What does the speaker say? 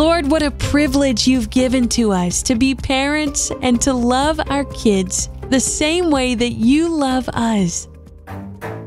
Lord, what a privilege you've given to us to be parents and to love our kids the same way that you love us.